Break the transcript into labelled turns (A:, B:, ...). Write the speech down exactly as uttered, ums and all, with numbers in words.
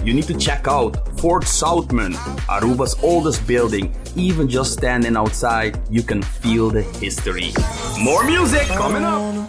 A: you need to check out Fort Southman, Aruba's oldest building. Even just standing outside, you can feel the history. More music coming up!